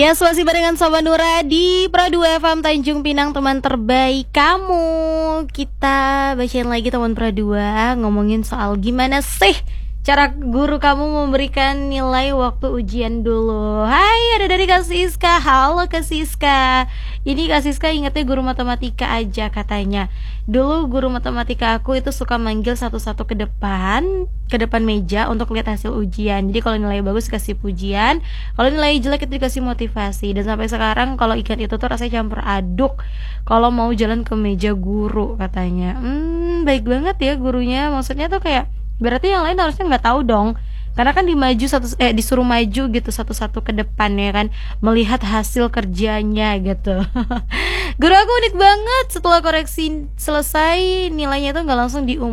Yes, masih barengan sama Nura di Pro 2 FM Tanjung Pinang, teman terbaik kamu. Kita bacain lagi teman Pro 2, ngomongin soal gimana sih cara guru kamu memberikan nilai waktu ujian dulu. Hai, ada dari Kak Siska. Halo Kak Siska. Ini Kak Siska ingetnya guru matematika aja katanya. Dulu guru matematika aku itu suka manggil satu-satu ke depan meja untuk lihat hasil ujian. Jadi kalau nilai bagus kasih pujian, kalau nilai jelek itu dikasih motivasi. Dan sampai sekarang kalau ikan itu tuh rasanya campur aduk kalau mau jalan ke meja guru katanya. Baik banget ya gurunya. Maksudnya tuh kayak berarti yang lain harusnya nggak tahu dong, karena kan disuruh maju gitu satu-satu ke depan ya kan, melihat hasil kerjanya gitu. Guru aku unik banget, setelah koreksi selesai nilainya tuh nggak langsung